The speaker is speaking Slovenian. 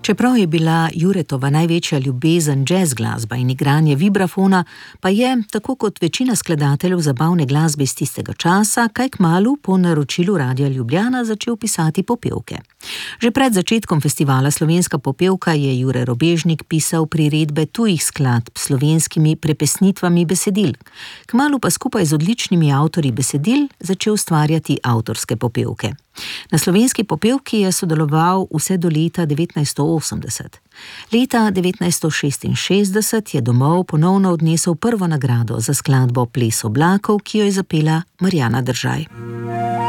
Čeprav je bila Juretova največja ljubezen jazz glasba in igranje vibrafona, pa je, tako kot večina skladateljev zabavne glasbe iz tistega časa, kaj kmalu po naročilu Radia Ljubljana začel pisati popevke. Že pred začetkom festivala Slovenska popevka je Jure Robežnik pisal priredbe tujih skladb s slovenskimi prepesnitvami besedil. Kmalu pa skupaj z odličnimi avtorji besedil začel ustvarjati avtorske popevke. Na Slovenski popevki je sodeloval vse do leta 1980. Leta 1966 je domov ponovno odnesel prvo nagrado za skladbo Ples oblakov, ki jo je zapela Marjana Držaj.